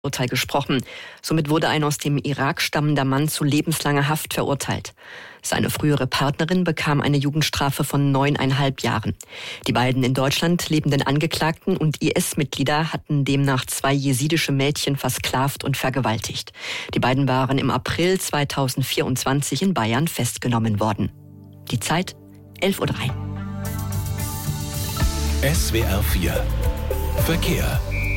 Urteil gesprochen. Somit wurde ein aus dem Irak stammender Mann zu lebenslanger Haft verurteilt. Seine frühere Partnerin bekam eine Jugendstrafe von 9,5 Jahren. Die beiden in Deutschland lebenden Angeklagten und IS-Mitglieder hatten demnach 2 jesidische Mädchen versklavt und vergewaltigt. Die beiden waren im April 2024 in Bayern festgenommen worden. Die Zeit 11:03 Uhr. SWR 4 Verkehr.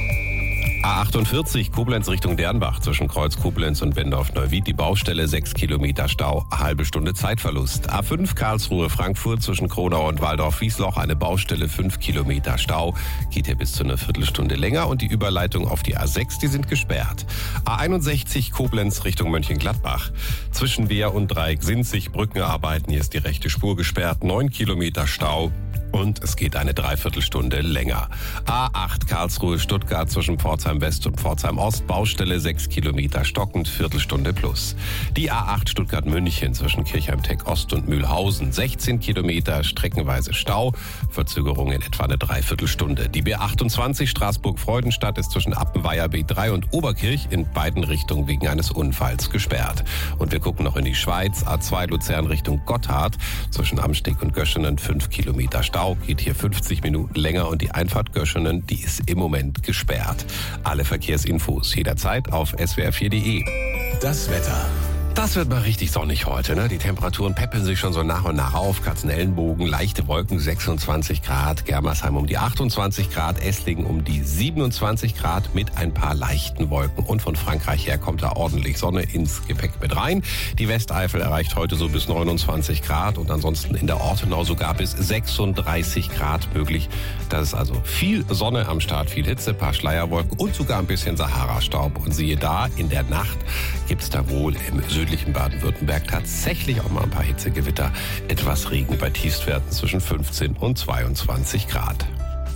A48 Koblenz Richtung Dernbach zwischen Kreuz Koblenz und Bendorf-Neuwied. Die Baustelle 6 Kilometer Stau, halbe Stunde Zeitverlust. A5 Karlsruhe Frankfurt zwischen Kronau und Waldorf-Wiesloch. Eine Baustelle 5 Kilometer Stau. Geht hier bis zu einer Viertelstunde länger. Und die Überleitung auf die A6, die sind gesperrt. A61 Koblenz Richtung Mönchengladbach. Zwischen Wehr und Dreieck-Sinzig Brückenarbeiten. Hier ist die rechte Spur gesperrt. 9 Kilometer Stau. Und es geht eine Dreiviertelstunde länger. A8 Karlsruhe Stuttgart zwischen Pforzheim West und Pforzheim Ost. Baustelle 6 Kilometer stockend, Viertelstunde plus. Die A8 Stuttgart München zwischen Kirchheim-Tech Ost und Mühlhausen. 16 Kilometer, streckenweise Stau. Verzögerung in etwa eine Dreiviertelstunde. Die B28 Straßburg-Freudenstadt ist zwischen Appenweier B3 und Oberkirch in beiden Richtungen wegen eines Unfalls gesperrt. Und wir gucken noch in die Schweiz. A2 Luzern Richtung Gotthard zwischen Amsteg und Göschenen 5 Kilometer Stau. Geht hier 50 Minuten länger und die Einfahrt Göschenen, die ist im Moment gesperrt. Alle Verkehrsinfos jederzeit auf swr4.de. Das Wetter. Das wird mal richtig sonnig heute, ne? Die Temperaturen peppeln sich schon so nach und nach auf. Katzenellenbogen, leichte Wolken, 26 Grad. Germersheim um die 28 Grad. Esslingen um die 27 Grad mit ein paar leichten Wolken. Und von Frankreich her kommt da ordentlich Sonne ins Gepäck mit rein. Die Westeifel erreicht heute so bis 29 Grad und ansonsten in der Ortenau sogar bis 36 Grad möglich. Das ist also viel Sonne am Start, viel Hitze, paar Schleierwolken und sogar ein bisschen Sahara-Staub. Und siehe da, in der Nacht gibt's da wohl im südlichen Baden-Württemberg tatsächlich auch mal ein paar Hitzegewitter. Etwas Regen bei Tiefstwerten zwischen 15 und 22 Grad.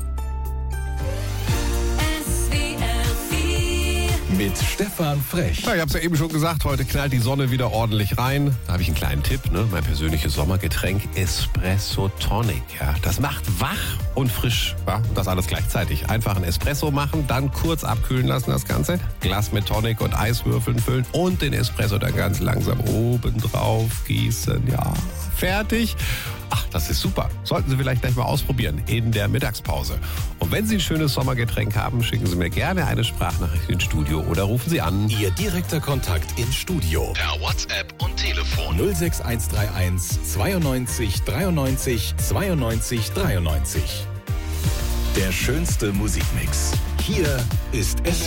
Mit Stefan Frech. Ja, ich habe es ja eben schon gesagt, heute knallt die Sonne wieder ordentlich rein. Da habe ich einen kleinen Tipp, ne? Mein persönliches Sommergetränk Espresso Tonic. Ja, das macht wach und frisch. Ja? Und das alles gleichzeitig. Einfach einen Espresso machen, dann kurz abkühlen lassen das Ganze. Glas mit Tonic und Eiswürfeln füllen und den Espresso dann ganz langsam oben drauf gießen. Ja, fertig. Ach, das ist super. Sollten Sie vielleicht gleich mal ausprobieren in der Mittagspause. Und wenn Sie ein schönes Sommergetränk haben, schicken Sie mir gerne eine Sprachnachricht ins Studio oder rufen Sie an. Ihr direkter Kontakt ins Studio. Per WhatsApp und Telefon. 06131 92 93 92 93. Der schönste Musikmix. Hier ist SWR.